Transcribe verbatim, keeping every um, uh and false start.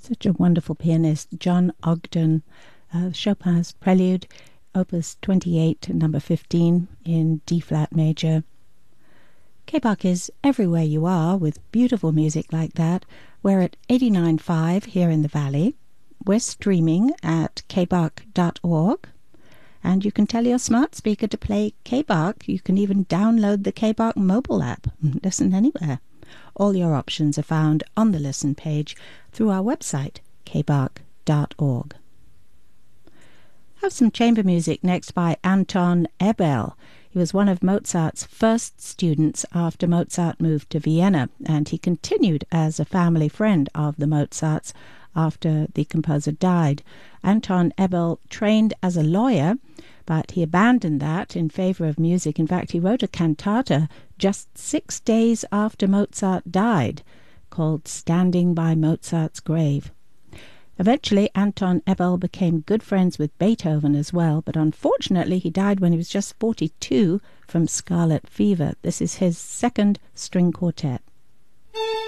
Such a wonderful pianist, John Ogden. Uh, Chopin's Prelude, Opus twenty-eight, number fifteen, in D-flat major. K-Bach is everywhere you are with beautiful music like that. We're at eighty-nine point five here in the Valley. We're streaming at k bach dot org. And you can tell your smart speaker to play K-Bach. You can even download the K-Bach mobile app and listen anywhere. All your options are found on the listen page through our website, k bach dot org. Have some chamber music next by Anton Ebel. He was one of Mozart's first students after Mozart moved to Vienna, and he continued as a family friend of the Mozarts after the composer died. Anton Ebel trained as a lawyer, but he abandoned that in favor of music. In fact, he wrote a cantata just six days after Mozart died, called Standing by Mozart's Grave. Eventually, Anton Ebel became good friends with Beethoven as well, but unfortunately he died when he was just forty-two from scarlet fever. This is his second string quartet.